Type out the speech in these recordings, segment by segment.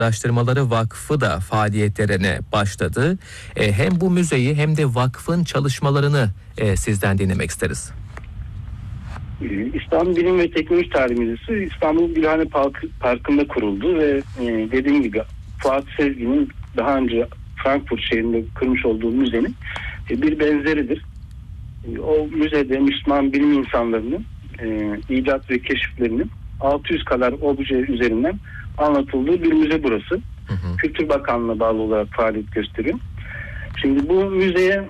Araştırmaları Vakfı da faaliyetlerine başladı. Hem bu müzeyi hem de vakfın çalışmalarını sizden dinlemek isteriz. İstanbul Bilim ve Teknoloji Tarihi Müzesi İstanbul Gülhane Parkı'nda kuruldu ve dediğim gibi Fuat Sezgin'in daha önce Frankfurt şehrinde kurmuş olduğu müzenin bir benzeridir. O müzede Müslüman bilim insanlarının icat ve keşiflerinin 600 kadar obje üzerinden anlatıldığı bir müze burası. Kültür Bakanlığı'na bağlı olarak faaliyet gösteriyor. Şimdi bu müzeye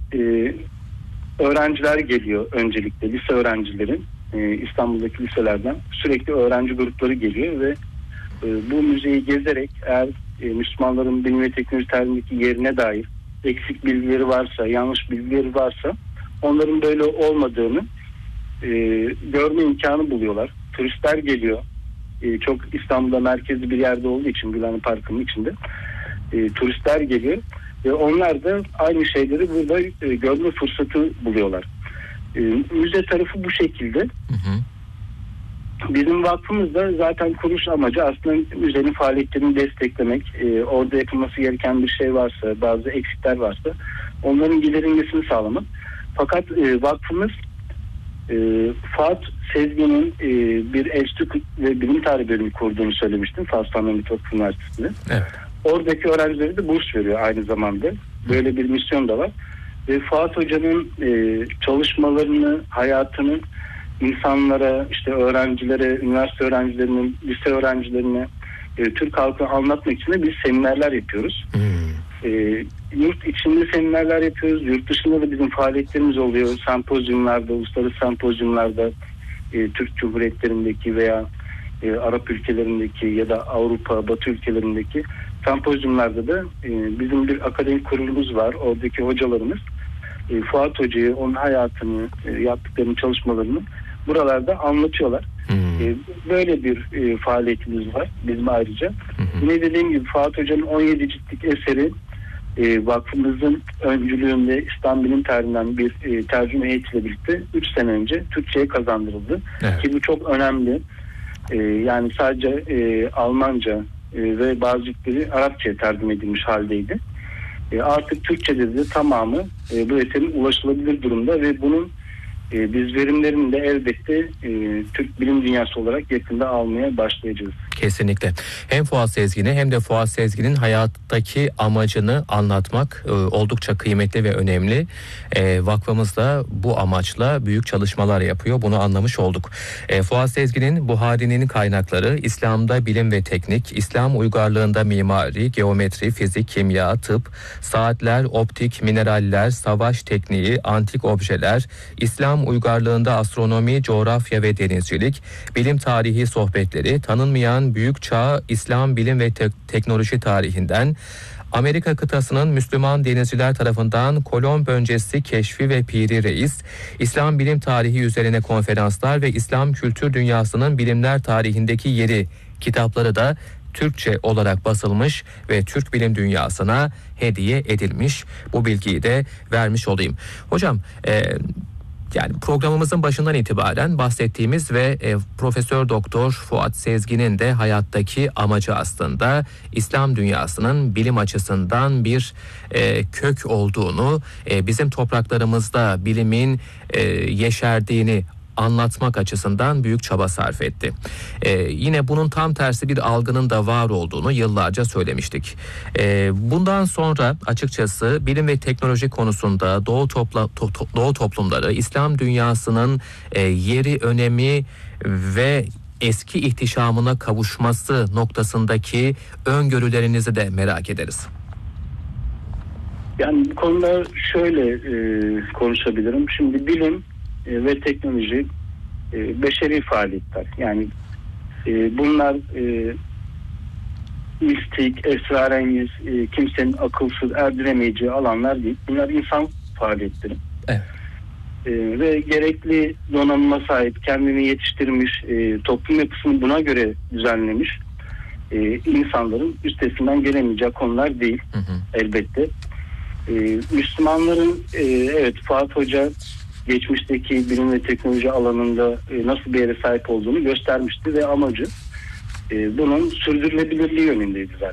öğrenciler geliyor öncelikle. Lise öğrencileri, İstanbul'daki liselerden sürekli öğrenci grupları geliyor ve bu müzeyi gezerek eğer Müslümanların bilim ve teknoloji tarihindeki yerine dair eksik bilgileri varsa, yanlış bilgileri varsa onların böyle olmadığını görme imkanı buluyorlar. Turistler geliyor. Çok İstanbul'da merkezli bir yerde olduğu için Gülhane Parkı'nın içinde turistler geliyor ve onlar da aynı şeyleri burada görme fırsatı buluyorlar. Müze tarafı bu şekilde. Bizim vakfımız da zaten kuruluş amacı aslında müzenin faaliyetlerini desteklemek. Orada yapılması gereken bir şey varsa, bazı eksikler varsa onların giderilmesini sağlamak. Fakat vakfımız Fuat Sezgin'in bir enstitü ve bilim tarihi bölümü kurduğunu söylemiştim Fatih Sultan Mehmet Vakfı Üniversitesi'nde. Evet. Oradaki öğrencilere de burs veriyor aynı zamanda. Böyle bir misyon da var. Ve Fuat Hoca'nın çalışmalarını, hayatını insanlara, işte öğrencilere, üniversite öğrencilerine, lise öğrencilerine, Türk halkına anlatmak için de biz seminerler yapıyoruz. Yurt içinde seminerler yapıyoruz. Yurt dışında da bizim faaliyetlerimiz oluyor. Sempozyumlarda, uluslararası sempozyumlarda Türk Cumhuriyetlerindeki veya Arap ülkelerindeki ya da Avrupa, Batı ülkelerindeki sempozyumlarda da bizim bir akademik kurulumuz var. Oradaki hocalarımız Fuat Hoca'yı, onun hayatını, yaptıklarının çalışmalarını buralarda anlatıyorlar. Böyle bir faaliyetimiz var bizim ayrıca. Yine dediğim gibi Fuat Hoca'nın 17 ciltlik eseri vakfımızın öncülüğünde İslam Bilim Tarihinden bir tercüme heyetiyle birlikte 3 sene önce Türkçe'ye kazandırıldı. Evet. Ki bu çok önemli. Yani sadece Almanca ve bazı ciltleri Arapça'ya tercüme edilmiş haldeydi. Artık Türkçe'de de tamamı bu eserin ulaşılabilir durumda ve bunun biz verimlerini de elbette Türk bilim dünyası olarak yakında almaya başlayacağız. Kesinlikle. Hem Fuat Sezgin'i hem de Fuat Sezgin'in hayattaki amacını anlatmak oldukça kıymetli ve önemli. Vakfımız da bu amaçla büyük çalışmalar yapıyor. Bunu anlamış olduk. Fuat Sezgin'in Buhari'nin kaynakları, İslam'da bilim ve teknik, İslam uygarlığında mimari, geometri, fizik, kimya, tıp, saatler, optik, mineraller, savaş tekniği, antik objeler, İslam uygarlığında astronomi, coğrafya ve denizcilik, bilim tarihi sohbetleri, tanınmayan büyük çağ İslam bilim ve teknoloji tarihinden, Amerika kıtasının Müslüman denizciler tarafından Kolomb öncesi keşfi ve Piri Reis, İslam bilim tarihi üzerine konferanslar ve İslam kültür dünyasının bilimler tarihindeki yeri kitapları da Türkçe olarak basılmış ve Türk bilim dünyasına hediye edilmiş. Bu bilgiyi de vermiş olayım. Hocam, yani programımızın başından itibaren bahsettiğimiz ve Profesör Doktor Fuat Sezgin'in de hayattaki amacı aslında İslam dünyasının bilim açısından bir kök olduğunu, bizim topraklarımızda bilimin yeşerdiğini anlatmak açısından büyük çaba sarf etti. Yine bunun tam tersi bir algının da var olduğunu yıllarca söylemiştik. Bundan sonra açıkçası bilim ve teknoloji konusunda Doğu toplumları, İslam dünyasının yeri, önemi ve eski ihtişamına kavuşması noktasındaki öngörülerinizi de merak ederiz. Yani bu konuda şöyle konuşabilirim. Şimdi bilim ve teknoloji beşeri faaliyetler. Yani bunlar mistik, esrarengiz, kimsenin akılsız erdiremeyeceği alanlar değil. Bunlar insan faaliyetleri. Evet. Ve gerekli donanıma sahip, kendini yetiştirmiş, toplum yapısını buna göre düzenlemiş insanların üstesinden gelemeyeceği konular değil. Elbette. Müslümanların evet, Fuat Hoca geçmişteki bilim ve teknoloji alanında nasıl bir yere sahip olduğunu göstermişti ve amacı bunun sürdürülebilirliği yönündeydi zaten.